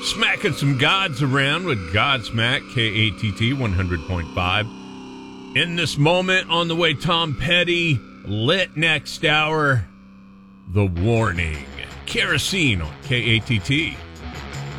Smacking some gods around with Godsmack, KATT 100.5. In this moment, on the way, Tom Petty, lit next hour, The Warning. Kerosene on KATT.